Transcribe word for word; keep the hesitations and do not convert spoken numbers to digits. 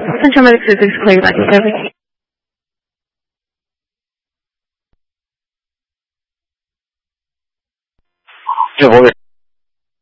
Central Medic Service, clear back to service. Devolver